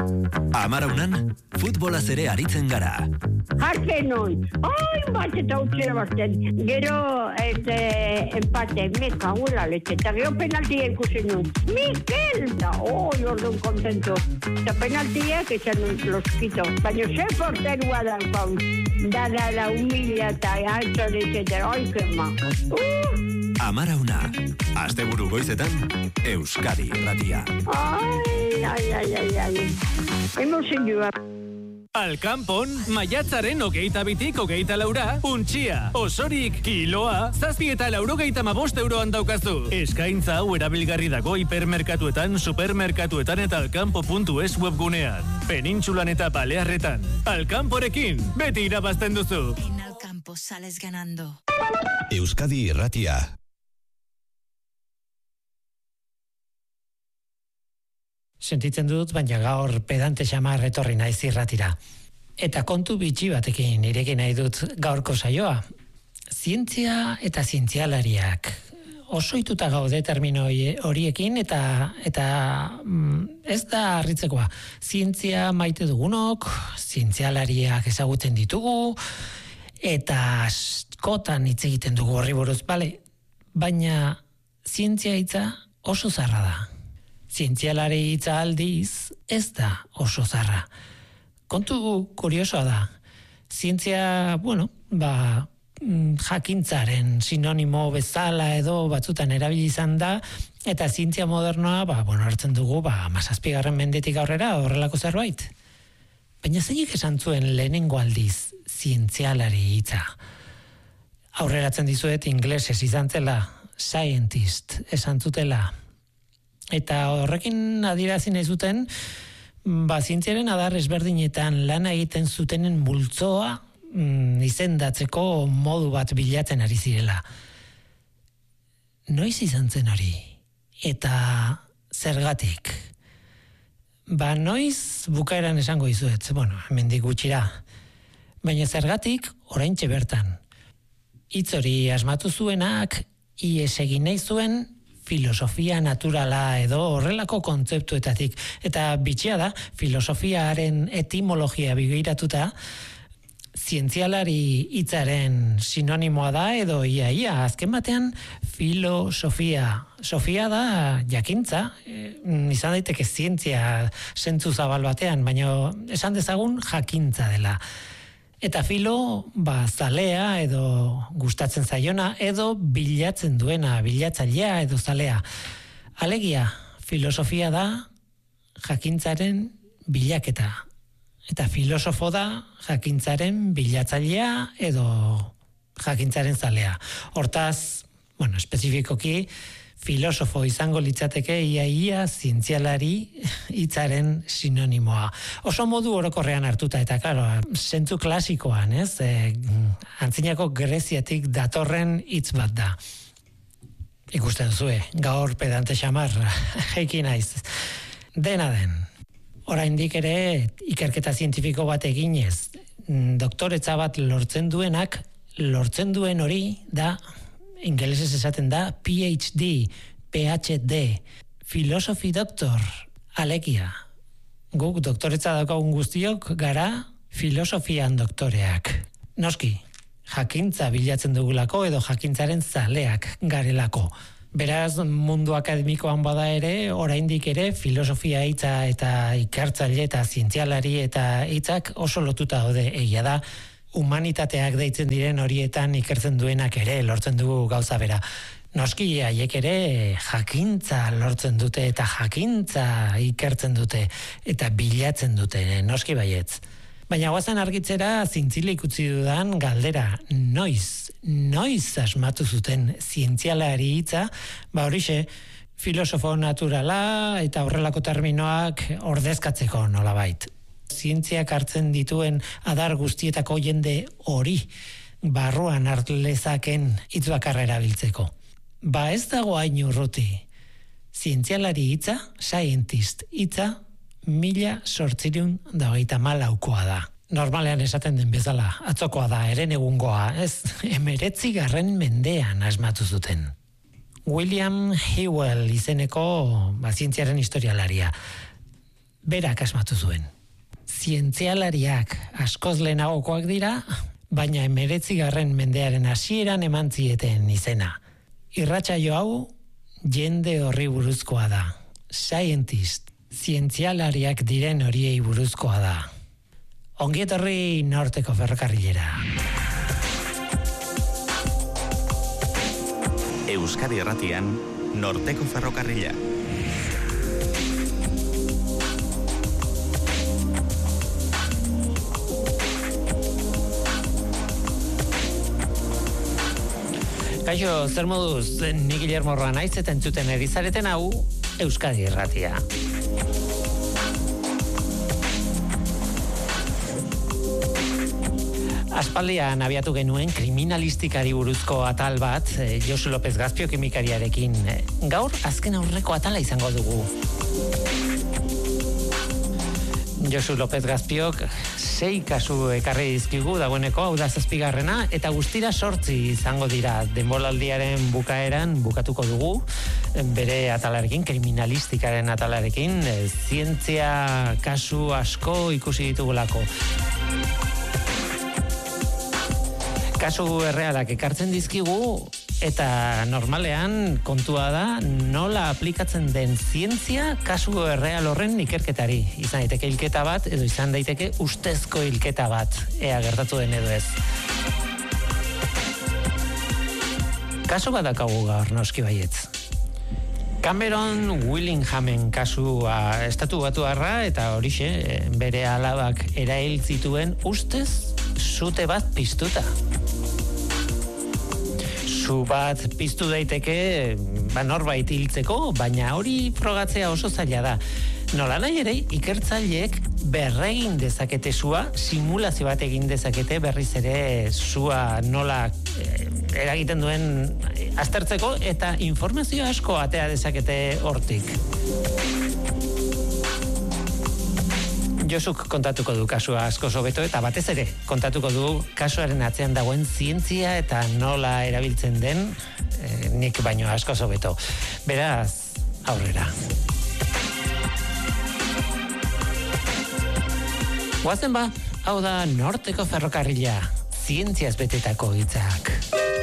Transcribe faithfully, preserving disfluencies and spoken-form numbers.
Amaraunan, futbolaz ere aritzen gara. Jartzen nun, oi, bat eta utzera batzen. Gero, este, empate, meka, gula leche, eta gero penaltia ikusen nun. Mikel, da, oi, orduan kontento. Eta penaltiak esan nun, los quito. Baina ze porterua da, da, da, da, humila eta alto leche, oi, que majo. Uh! Amarauna, asteburu goizetan, Euskadi Irratia. Ai, ai, ai, ai, ai. Emozioa. Alkanpon, maiatzaren hogeita bitik hogeita laura, untxia, osorik, kiloa, zazpi eta laurogeita mabost euroan daukazu. Eskaintza hau erabilgarri dago hipermerkatuetan, supermerkatuetan eta alkanpo puntu es webgunean. Penintsulan eta Balearretan. Alkanporekin, beti irabazten duzu. En Alkampo sales ganando. Euskadi Irratia. Sentitzen dut, baina gaur pedante xamar etorri naiz irratira. Eta kontu bitxi batekin nirekin nahi dut gaurko saioa. Zientzia eta zientzialariak. Oso ituta gaude termino horiekin eta eta mm, ez da harritzekoa. Zientzia maite dugunok, zientzialariak ezagutzen ditugu, eta askotan hitz egiten dugu horri buruz, bale? Baina zientzia hitza oso zarra da. Zientzialari hitza aldiz ez da oso zarra. Kontu kuriosoa da. Zientzia, bueno, ba, jakintzaren sinonimo bezala edo batzutan erabili izan da, eta zientzia modernoa, ba, bueno, hartzen dugu, ba, hamazazpigarren mendetik aurrera horrelako zerbait. Baina zeinek esan zuen lehenengo aldiz zientzialari hitza? Aurreratzen dizuet inglesez izan zela, scientist esan zutela. Eta horrekin adierazi nahi zuten, ba, zientziaren adar ezberdinetan lana egiten zutenen multzoa mm, izendatzeko modu bat bilatzen ari zirela. Noiz izan zen hori? Eta zergatik? Ba, noiz bukaeran esango izuet, bueno, hemendik gutxira. Baina zergatik oraintxe bertan. Hitz hori asmatu zuenak, ies egin nahi zuen filosofia naturala edo horrelako kontzeptuetatik. Eta bitxia da, filosofiaren etimologia begiratuta, zientzialari hitzaren sinonimoa da edo ia ia, azken batean filosofia. Sofia da jakintza, e, izan daiteke zientzia zentzu zabal batean, baina esan dezagun jakintza dela. Eta filo, ba, zalea edo gustatzen zaiona edo bilatzen duena, bilatzailea edo zalea. Alegia, filosofia da jakintzaren bilaketa. Eta filosofo da jakintzaren bilatzailea edo jakintzaren zalea. Hortaz, bueno, espezifikoki, filosofo izango litzateke ia-ia zientzialari hitzaren sinonimoa. Oso modu orokorrean hartuta eta, klaro, zentzu klasikoan, ez? E, antzinako Greziatik datorren hitz bat da. Ikusten zue, gaur pedante xamar, jeiki naiz. Dena den, oraindik ere ikerketa zientifiko bat eginez, doktoretza bat lortzen duenak, lortzen duen hori da, ingelesez esaten da P H D, P H D, Philosophy Doctor, alegia. Guk doktoretza daukagun guztiok gara filosofian doktoreak. Noski, jakintza bilatzen dugulako edo jakintzaren zaleak garelako. Beraz, mundu akademikoan bada ere, oraindik ere filosofia hitza eta ikertzaile eta zientzialari eta hitzak oso lotuta daude, egia da. Humanitateak deitzen diren horietan ikertzen duenak ere lortzen dugu gauza bera. Noski haiek ere jakintza lortzen dute eta jakintza ikertzen dute eta bilatzen dute, noski baietz. Baina guazan argitzera zintzilik utzi dudan galdera, noiz, noiz asmatu zuten zientzialari hitza, ba horixe, filosofo naturala eta horrelako terminoak ordezkatzeko nolabait. Zientziak hartzen dituen adar guztietako jende hori barruan hartlezaken hitz bakarra erabiltzeko. Ba ez dago hain urruti. Zientzialari hitza, scientist hitza, mila sortzirun da hogeita malaukoa da. Normalean esaten den bezala, atzokoa da, eren egungoa, ez, emeretzi garren mendean asmatu zuten. William Hewell izeneko ba, zientziaren historialaria. berak asmatu zuen. Zientzialariak askoz lehenagokoak dira, baina hemeretzigarren mendearen hasieran eman zieten izena. Irratsaio hau jende horri buruzkoa da. Scientist, zientzialariak diren horiei buruzkoa da. Ongi etorri Norteko ferrokarrilera. Euskadi Irratian, Norteko ferrokarrila. Kaixo, zer moduz, ni Guillermo Roa naiz eta entzuten erizareten hau Euskadi Irratia. Aspaldian abiatu genuen kriminalistikari buruzko atal bat, Josu López Gazpio kimikariarekin. Gaur azken aurreko atala izango dugu. Josu López Gazpiok sei kasu ekarri dizkigu dagoeneko, hau da zazpigarrena, eta guztira sortzi izango dira. Denboraldiaren bukaeran bukatuko dugu, bere atalarekin, kriminalistikaren atalarekin, zientzia kasu asko ikusi ditugulako. Kasu errealak ekartzen dizkigu, eta normalean kontua da nola aplikatzen den zientzia kasu erreal horren ikerketari. Izan daiteke hilketa bat, edo izan daiteke ustezko hilketa bat, ea gertatu den edo ez. Kasu bat dakagu gaur, noski baietz. Cameron Willinghamen kasua estatu batuarra, eta horixe, bere alabak erail zituen ustez sute bat piztuta. Su bat piztu daiteke ba, norbait hiltzeko, baina hori frogatzea oso zaila da. Nola nahi ere, ikertzaileek berregin dezakete sua, simulazio bat egin dezakete berriz ere sua nola eh, eragiten duen aztertzeko, eta informazio asko atea dezakete hortik. Josuk kontatuko du kasua asko hobeto, eta batez ere kontatuko du kasuaren atzean dagoen zientzia eta nola erabiltzen den, eh, nik baino asko hobeto. Beraz, aurrera. Guazen ba, hau da Norteko ferrokarrila, zientziaz betetako hitzak.